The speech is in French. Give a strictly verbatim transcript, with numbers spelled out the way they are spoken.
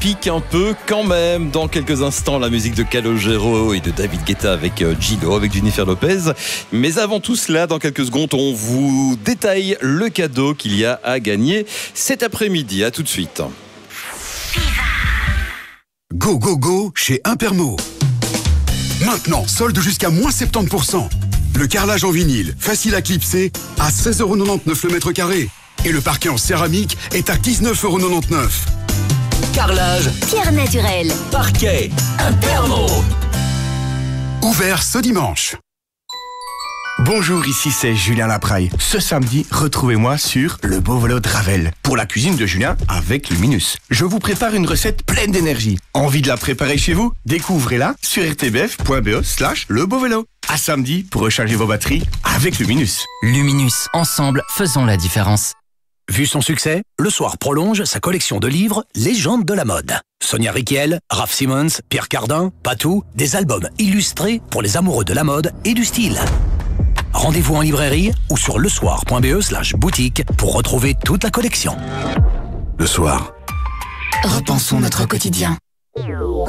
pique un peu quand même. Dans quelques instants, la musique de Calogero et de David Guetta avec Gino, avec Jennifer Lopez. Mais avant tout cela, dans quelques secondes, on vous détaille le cadeau qu'il y a à gagner cet après-midi. À tout de suite. Go, go, go chez Impermo. Maintenant, solde jusqu'à moins soixante-dix pour cent. Le carrelage en vinyle, facile à clipser, à seize euros quatre-vingt-dix-neuf le mètre carré. Et le parquet en céramique est à dix-neuf euros quatre-vingt-dix-neuf. Carrelage, pierre naturelle, parquet, Impermo. Ouvert ce dimanche. Bonjour, ici c'est Julien Lapraille. Ce samedi, retrouvez-moi sur Le Beau Vélo de Ravel pour la cuisine de Julien avec Luminus. Je vous prépare une recette pleine d'énergie. Envie de la préparer chez vous? Découvrez-la sur r t b f point b e slash le beau vélo. À samedi pour recharger vos batteries avec Luminus. Luminus, ensemble, faisons la différence. Vu son succès, Le Soir prolonge sa collection de livres Légendes de la mode. Sonia Rykiel, Raph Simons, Pierre Cardin, Patou, des albums illustrés pour les amoureux de la mode et du style. Rendez-vous en librairie ou sur lesoir point b e slash boutique pour retrouver toute la collection. Le Soir. Repensons notre quotidien.